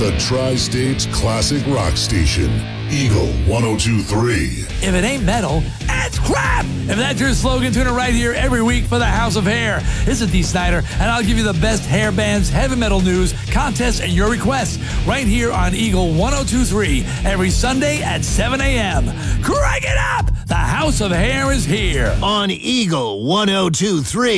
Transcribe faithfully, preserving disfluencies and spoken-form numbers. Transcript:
The Tri-State's classic rock station, Eagle one oh two point three. If it ain't metal, it's crap! If that's your slogan, tune it right here every week for the House of Hair. This is Dee Snider, and I'll give you the best hair bands, heavy metal news, contests, and your requests right here on Eagle one oh two point three every Sunday at seven a.m. Crank it up! The House of Hair is here. On Eagle one oh two point three.